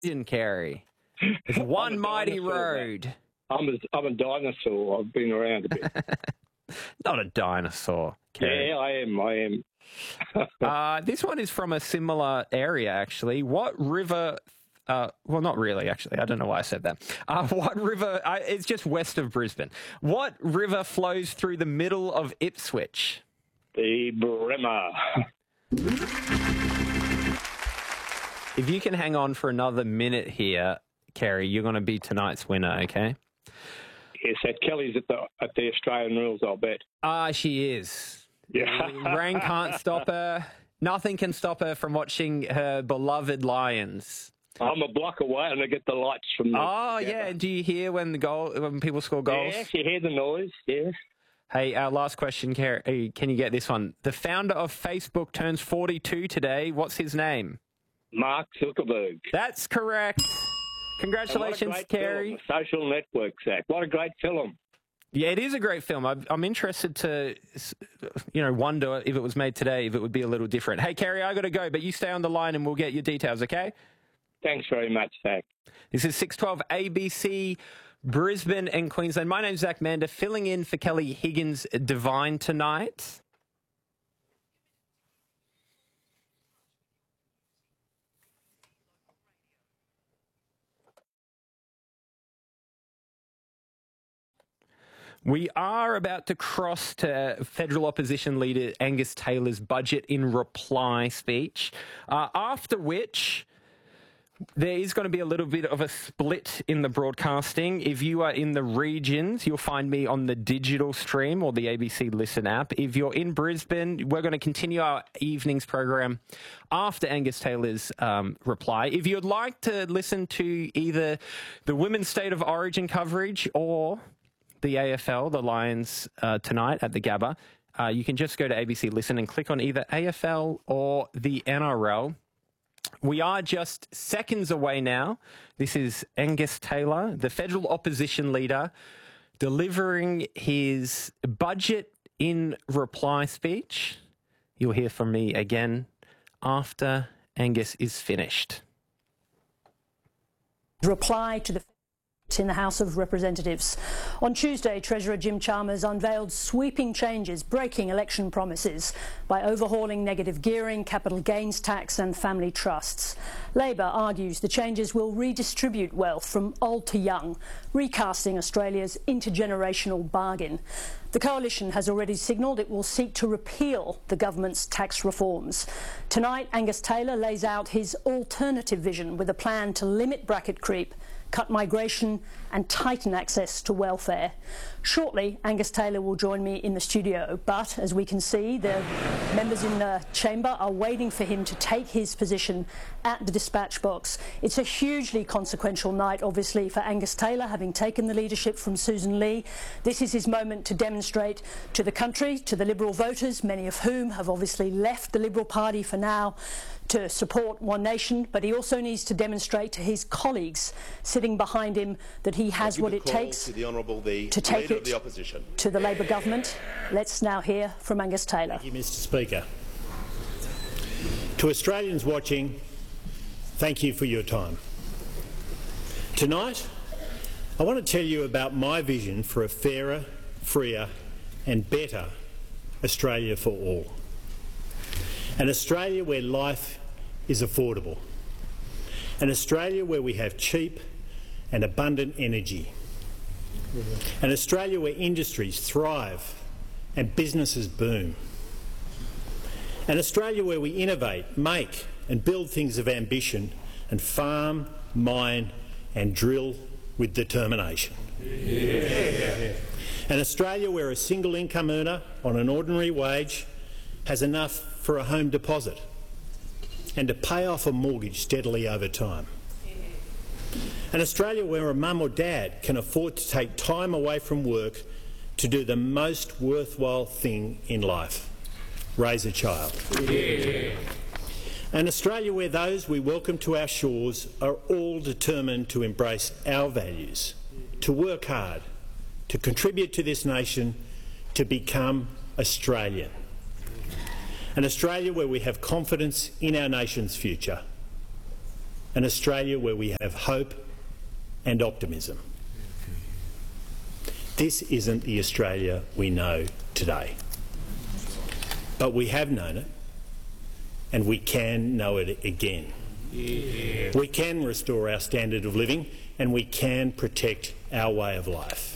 Kerry. It's one mighty road. I'm a dinosaur. I've been around a bit. Not a dinosaur, Kerry. Yeah, I am. This one is from a similar area, actually. What river... well, not really, actually. I don't know why I said that. What river... it's just west of Brisbane. What river flows through the middle of Ipswich? The Bremer. If you can hang on for another minute here, Kerry, you're going to be tonight's winner, okay? Yes, that Kelly's at the Australian rules, I'll bet. She is. Yeah. Rain can't stop her. Nothing can stop her from watching her beloved Lions. I'm a block away and I get the lights from the... Oh, yeah. Do you hear when people score goals? Yes, you hear the noise, yes. Hey, our last question, Kerry. Can you get this one? The founder of Facebook turns 42 today. What's his name? Mark Zuckerberg. That's correct. Congratulations, Kerry. Film, Social Network, Zach. What a great film. Yeah, it is a great film. I'm interested to, wonder if it was made today, if it would be a little different. Hey, Kerry, I got to go, but you stay on the line and we'll get your details, okay? Thanks very much, Zach. This is 612 ABC, Brisbane and Queensland. My name's Zach Mander, filling in for Kelly Higgins Divine tonight. We are about to cross to federal opposition leader Angus Taylor's budget in reply speech, after which there is going to be a little bit of a split in the broadcasting. If you are in the regions, you'll find me on the digital stream or the ABC Listen app. If you're in Brisbane, we're going to continue our evening's program after Angus Taylor's reply. If you'd like to listen to either the Women's State of Origin coverage or the AFL, the Lions, tonight at the Gabba, you can just go to ABC Listen and click on either AFL or the NRL. We are just seconds away now. This is Angus Taylor, the federal opposition leader, delivering his budget in reply speech. You'll hear from me again after Angus is finished. Reply to the in the House of Representatives. On Tuesday, Treasurer Jim Chalmers unveiled sweeping changes breaking election promises by overhauling negative gearing, capital gains tax and family trusts. Labor argues the changes will redistribute wealth from old to young, recasting Australia's intergenerational bargain. The Coalition has already signalled it will seek to repeal the government's tax reforms. Tonight, Angus Taylor lays out his alternative vision with a plan to limit bracket creep, cut migration and tighten access to welfare. Shortly, Angus Taylor will join me in the studio, but as we can see, the members in the chamber are waiting for him to take his position at the dispatch box. It's a hugely consequential night, obviously, for Angus Taylor, having taken the leadership from Susan Lee. This is his moment to demonstrate to the country, to the Liberal voters, many of whom have obviously left the Liberal Party for now, to support One Nation, but he also needs to demonstrate to his colleagues sitting behind him that he has what it takes to take it to the Labor government. Let's now hear from Angus Taylor. Thank you, Mr. Speaker. To Australians watching, thank you for your time. Tonight, I want to tell you about my vision for a fairer, freer and better Australia for all. An Australia where life is affordable. An Australia where we have cheap and abundant energy. An Australia where industries thrive and businesses boom. An Australia where we innovate, make and build things of ambition and farm, mine and drill with determination. Yeah. An Australia where a single income earner on an ordinary wage has enough for a home deposit and to pay off a mortgage steadily over time. An Australia where a mum or dad can afford to take time away from work to do the most worthwhile thing in life, raise a child. Yeah. An Australia where those we welcome to our shores are all determined to embrace our values, to work hard, to contribute to this nation, to become Australian. An Australia where we have confidence in our nation's future. an Australia where we have hope and optimism. This isn't the Australia we know today, but we have known it, and we can know it again. Yeah. We can restore our standard of living, and we can protect our way of life.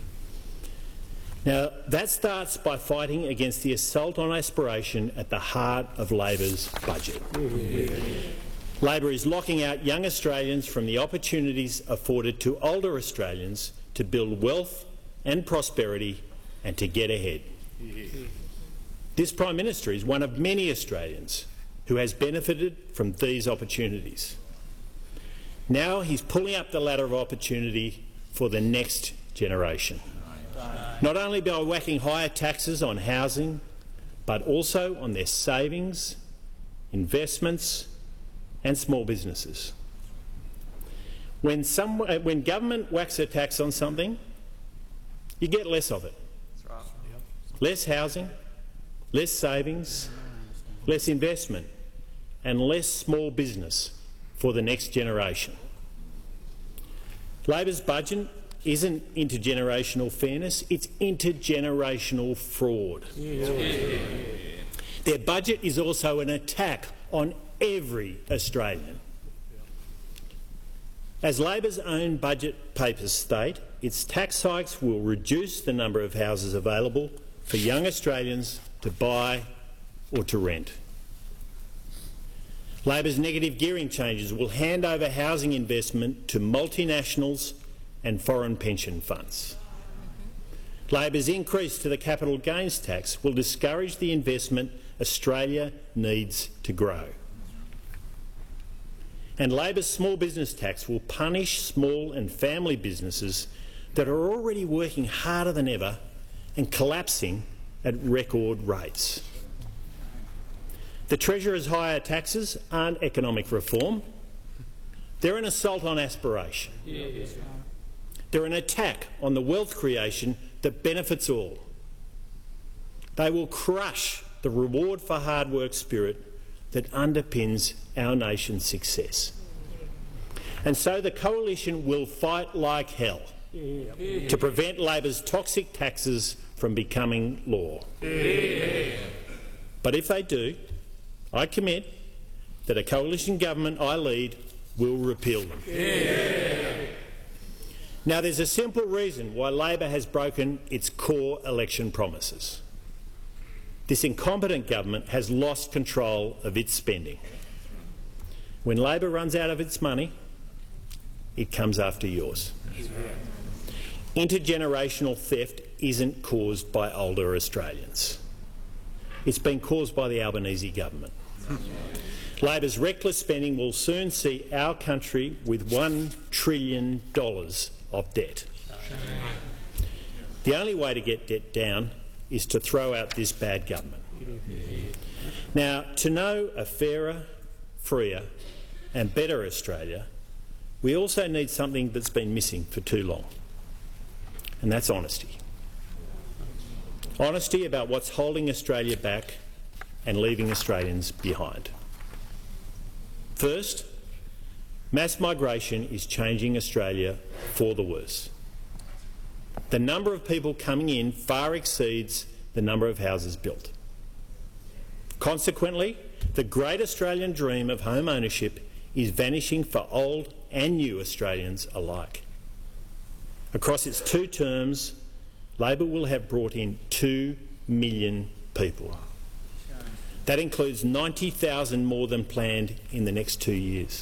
Now, that starts by fighting against the assault on aspiration at the heart of Labor's budget. Yeah. Labor is locking out young Australians from the opportunities afforded to older Australians to build wealth and prosperity and to get ahead. Yeah. This Prime Minister is one of many Australians who has benefited from these opportunities. Now he's pulling up the ladder of opportunity for the next generation, not only by whacking higher taxes on housing, but also on their savings, investments and small businesses. When government whacks a tax on something, you get less of it. Less housing, less savings, less investment and less small business for the next generation. Labor's budget isn't intergenerational fairness, it's intergenerational fraud. Yeah. Their budget is also an attack on every Australian. As Labor's own budget papers state, its tax hikes will reduce the number of houses available for young Australians to buy or to rent. Labor's negative gearing changes will hand over housing investment to multinationals and foreign pension funds. Labor's increase to the capital gains tax will discourage the investment Australia needs to grow. And Labor's small business tax will punish small and family businesses that are already working harder than ever and collapsing at record rates. The Treasurer's higher taxes aren't economic reform. They're an assault on aspiration. Yes. They're an attack on the wealth creation that benefits all. They will crush the reward for hard work spirit that underpins our nation's success. And so the Coalition will fight like hell to prevent Labor's toxic taxes from becoming law. But if they do, I commit that a coalition government I lead will repeal them. Yeah. Now, there's a simple reason why Labor has broken its core election promises. This incompetent government has lost control of its spending. When Labor runs out of its money, it comes after yours. Intergenerational theft isn't caused by older Australians. It's been caused by the Albanese government. Labor's reckless spending will soon see our country with $1 trillion of debt. The only way to get debt down is to throw out this bad government. Now, to know a fairer, freer and better Australia, we also need something that's been missing for too long, and that's honesty. Honesty about what's holding Australia back and leaving Australians behind. First, mass migration is changing Australia for the worse. The number of people coming in far exceeds the number of houses built. Consequently, the great Australian dream of home ownership is vanishing for old and new Australians alike. Across its 2 terms, Labor will have brought in 2 million people. That includes 90,000 more than planned in the next 2 years.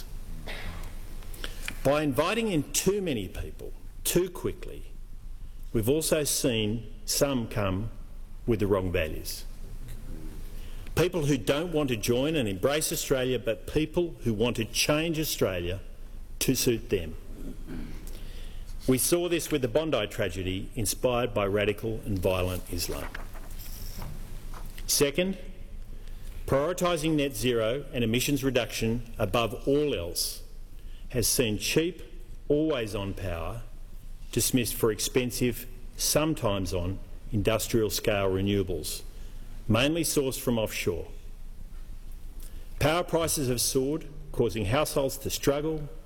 By inviting in too many people too quickly, we've also seen some come with the wrong values. People who don't want to join and embrace Australia, but people who want to change Australia to suit them. We saw this with the Bondi tragedy, inspired by radical and violent Islam. Second, prioritising net zero and emissions reduction above all else has seen cheap, always-on power dismissed for expensive, sometimes-on, industrial-scale renewables, mainly sourced from offshore. Power prices have soared, causing households to struggle